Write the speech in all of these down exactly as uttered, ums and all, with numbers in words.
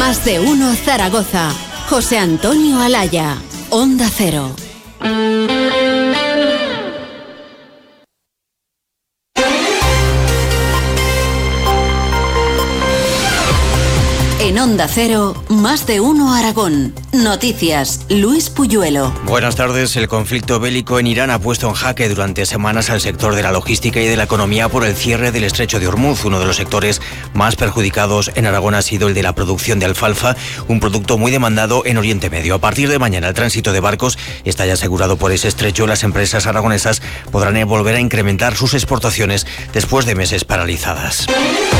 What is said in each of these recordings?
Más de uno Zaragoza. José Antonio Alaya, Onda Cero. En Onda Cero, Más de uno Aragón. Noticias, Luis Puyuelo. Buenas tardes. El conflicto bélico en Irán ha puesto en jaque durante semanas al sector de la logística y de la economía por el cierre del estrecho de Ormuz. Uno de los sectores más perjudicados en Aragón ha sido el de la producción de alfalfa, un producto muy demandado en Oriente Medio. A partir de mañana, el tránsito de barcos está ya asegurado por ese estrecho. Las empresas aragonesas podrán volver a incrementar sus exportaciones después de meses paralizadas.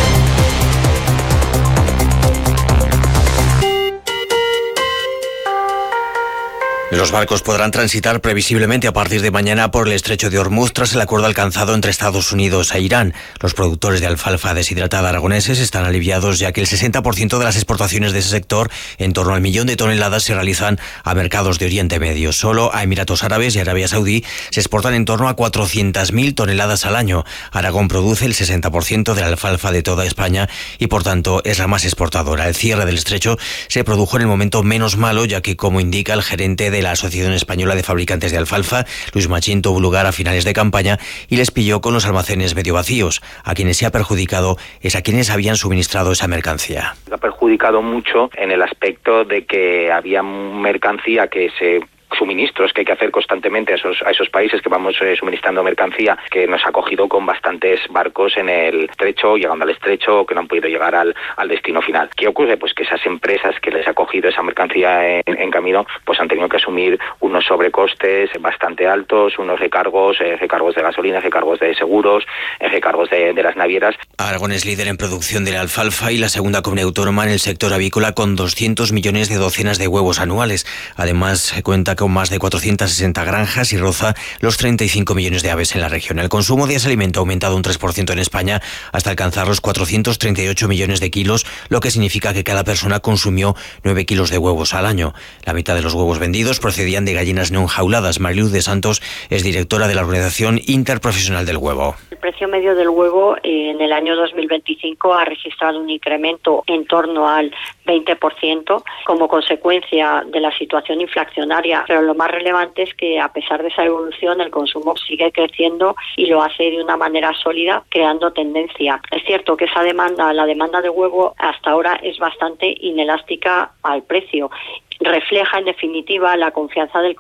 Los barcos podrán transitar previsiblemente a partir de mañana por el estrecho de Ormuz tras el acuerdo alcanzado entre Estados Unidos e Irán. Los productores de alfalfa deshidratada aragoneses están aliviados ya que el sesenta por ciento de las exportaciones de ese sector, en torno al millón de toneladas, se realizan a mercados de Oriente Medio. Solo a Emiratos Árabes y Arabia Saudí se exportan en torno a cuatrocientas mil toneladas al año. Aragón produce el sesenta por ciento de la alfalfa de toda España y por tanto es la más exportadora. El cierre del estrecho se produjo en el momento menos malo, ya que, como indica el gerente de la Asociación Española de Fabricantes de Alfalfa, Luis Machín, tuvo lugar a finales de campaña y les pilló con los almacenes medio vacíos. A quienes se ha perjudicado es a quienes habían suministrado esa mercancía. Ha perjudicado mucho en el aspecto de que había mercancía que se... suministros que hay que hacer constantemente a esos, a esos países que vamos eh, suministrando mercancía, que nos ha cogido con bastantes barcos en el estrecho, llegando al estrecho, que no han podido llegar al, al destino final. ¿Qué ocurre? Pues que esas empresas que les ha cogido esa mercancía en, en camino, pues han tenido que asumir unos sobrecostes bastante altos, unos recargos, eh, recargos de gasolina, recargos de seguros, eh, recargos de, de las navieras. Aragón es líder en producción de la alfalfa y la segunda comunidad autónoma en el sector avícola, con doscientos millones de docenas de huevos anuales. Además, cuenta con más de cuatrocientas sesenta granjas y roza los treinta y cinco millones de aves en la región. El consumo de ese alimento ha aumentado un tres por ciento en España hasta alcanzar los cuatrocientos treinta y ocho millones de kilos, lo que significa que cada persona consumió nueve kilos de huevos al año. La mitad de los huevos vendidos procedían de gallinas no enjauladas. Mariluz de Santos es directora de la Organización Interprofesional del Huevo. El precio medio del huevo eh, en el año dos mil veinticinco ha registrado un incremento en torno al veinte por ciento como consecuencia de la situación inflacionaria. Pero lo más relevante es que, a pesar de esa evolución, el consumo sigue creciendo y lo hace de una manera sólida, creando tendencia. Es cierto que esa demanda, la demanda de huevo, hasta ahora es bastante inelástica al precio. Refleja, en definitiva, la confianza del